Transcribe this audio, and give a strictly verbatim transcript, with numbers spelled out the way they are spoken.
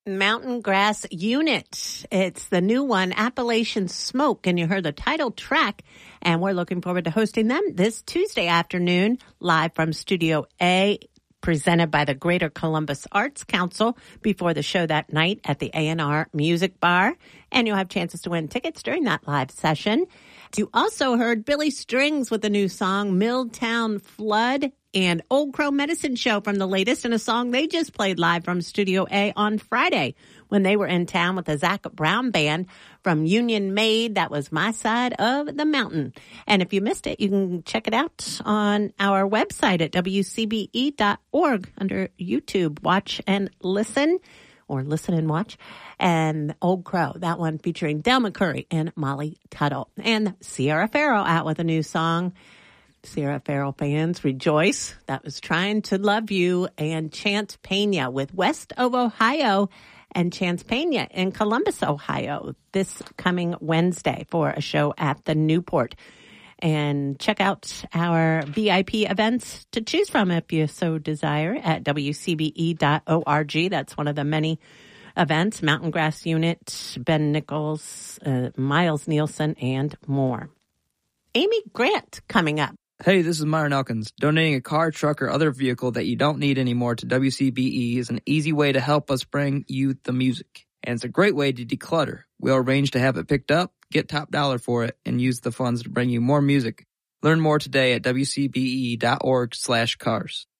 Mountain Grass Unit. It's the new one, Appalachian Smoke, and you heard the title track, and we're looking forward to hosting them this Tuesday afternoon, live from Studio A, presented by the Greater Columbus Arts Council before the show that night at the A and R Music Bar, and you'll have chances to win tickets during that live session. You also heard Billy Strings with the new song, Milltown Flood, and Old Crow Medicine Show from the latest, and a song they just played live from Studio A on Friday when they were in town with the Zach Brown Band from Union Made. That was My Side of the Mountain. And if you missed it, you can check it out on our website at W C B E dot org under YouTube. Watch and listen, or listen and watch. And Old Crow, that one featuring Del McCurry and Molly Tuttle. And Sierra Farrell out with a new song. Sierra Farrell fans rejoice. That was Trying to Love You, and Chance Pena with West of Ohio and Chance Pena in Columbus, Ohio this coming Wednesday for a show at the Newport. And check out our V I P events to choose from if you so desire at W C B E dot org. That's one of the many events, Mountain Grass Unit, Ben Nichols, uh, Miles Nielsen, and more. Amy Grant coming up. Hey, this is Myron Elkins. Donating a car, truck, or other vehicle that you don't need anymore to W C B E is an easy way to help us bring you the music. And it's a great way to declutter. We'll arrange to have it picked up, get top dollar for it, and use the funds to bring you more music. Learn more today at W C B E dot org slash cars.